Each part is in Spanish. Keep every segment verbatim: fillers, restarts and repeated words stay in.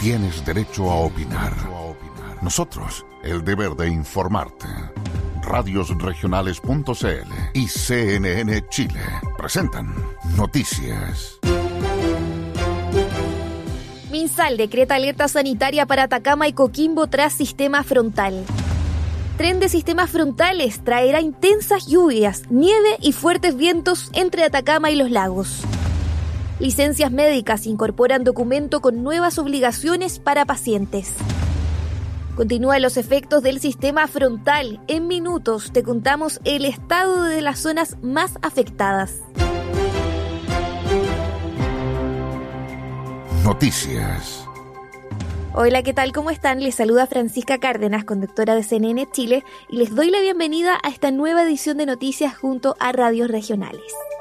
tienes derecho a opinar. Nosotros, el deber de informarte. Radios Regionales punto c l y C N N Chile presentan Noticias. MinSal decreta alerta sanitaria para Atacama y Coquimbo tras sistema frontal. Tren de sistemas frontales traerá intensas lluvias, nieve y fuertes vientos entre Atacama y los lagos. Licencias médicas incorporan documento con nuevas obligaciones para pacientes. Continúan los efectos del sistema frontal. En minutos te contamos el estado de las zonas más afectadas. Noticias. Hola, ¿qué tal? ¿Cómo están? Les saluda Francisca Cárdenas, conductora de C N N Chile, y les doy la bienvenida a esta nueva edición de Noticias junto a Radios Regionales.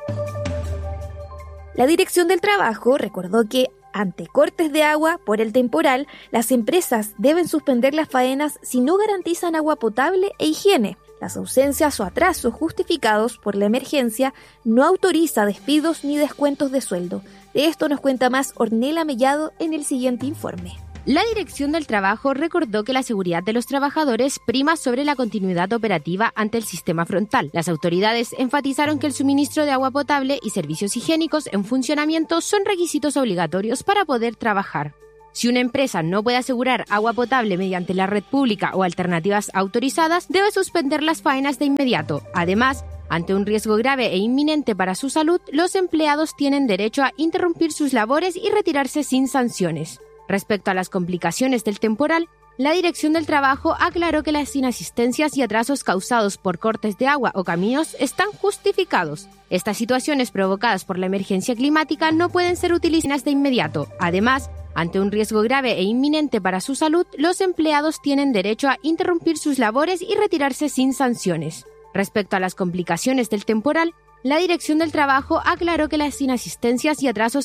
La Dirección del Trabajo recordó que, ante cortes de agua por el temporal, las empresas deben suspender las faenas si no garantizan agua potable e higiene. Las ausencias o atrasos justificados por la emergencia no autoriza despidos ni descuentos de sueldo. De esto nos cuenta más Ornella Mellado en el siguiente informe. La Dirección del Trabajo recordó que la seguridad de los trabajadores prima sobre la continuidad operativa ante el sistema frontal. Las autoridades enfatizaron que el suministro de agua potable y servicios higiénicos en funcionamiento son requisitos obligatorios para poder trabajar. Si una empresa no puede asegurar agua potable mediante la red pública o alternativas autorizadas, debe suspender las faenas de inmediato. Además, ante un riesgo grave e inminente para su salud, los empleados tienen derecho a interrumpir sus labores y retirarse sin sanciones. Respecto a las complicaciones del temporal, la Dirección del Trabajo aclaró que las inasistencias y atrasos causados por cortes de agua o caminos están justificados. Estas situaciones provocadas por la emergencia climática no pueden ser utilizadas de inmediato. Además, ante un riesgo grave e inminente para su salud, los empleados tienen derecho a interrumpir sus labores y retirarse sin sanciones. Respecto a las complicaciones del temporal, la Dirección del Trabajo aclaró que las inasistencias y atrasos